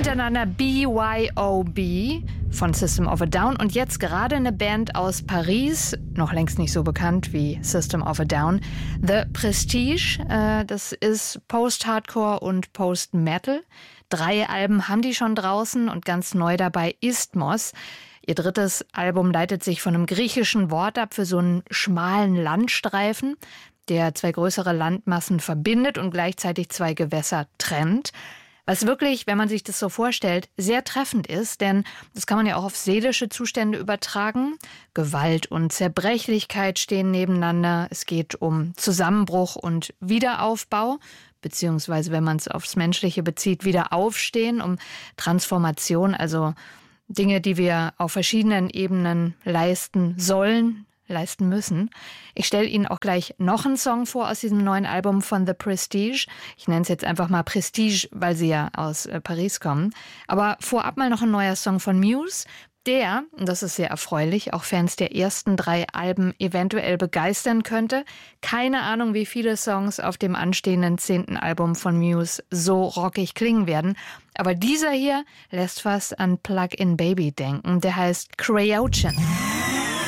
hintereinander BYOB von System of a Down und jetzt gerade eine Band aus Paris, noch längst nicht so bekannt wie System of a Down, The Prestige. Das ist Post-Hardcore und Post-Metal. 3 Alben haben die schon draußen und ganz neu dabei Isthmos. Ihr drittes Album leitet sich von einem griechischen Wort ab für so einen schmalen Landstreifen, der 2 größere Landmassen verbindet und gleichzeitig 2 Gewässer trennt. Was wirklich, wenn man sich das so vorstellt, sehr treffend ist, denn das kann man ja auch auf seelische Zustände übertragen. Gewalt und Zerbrechlichkeit stehen nebeneinander. Es geht um Zusammenbruch und Wiederaufbau, beziehungsweise, wenn man es aufs Menschliche bezieht, Wiederaufstehen, um Transformation, also Dinge, die wir auf verschiedenen Ebenen leisten sollen, leisten müssen. Ich stelle Ihnen auch gleich noch einen Song vor aus diesem neuen Album von The Prestige. Ich nenne es jetzt einfach mal Prestige, weil sie ja aus Paris kommen. Aber vorab mal noch ein neuer Song von Muse, der, und das ist sehr erfreulich, auch Fans der ersten 3 Alben eventuell begeistern könnte. Keine Ahnung, wie viele Songs auf dem anstehenden 10. Album von Muse so rockig klingen werden. Aber dieser hier lässt fast an Plug-in Baby denken. Der heißt Cryogen.